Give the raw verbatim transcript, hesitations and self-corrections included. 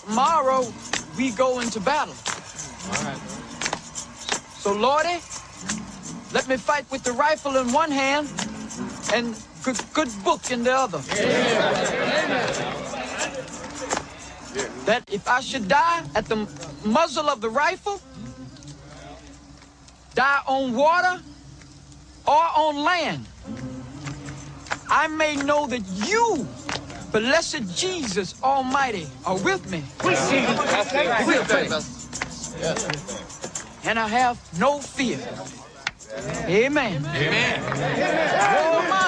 tomorrow we go into battle. All right. So, Lordy, let me fight with the rifle in one hand and good, good book in the other. Amen. That if I should die at the muzzle of the rifle, die on water or on land, I may know that you, blessed Jesus Almighty, are with me. We see you. And I have no fear. Amen. Amen. Oh, my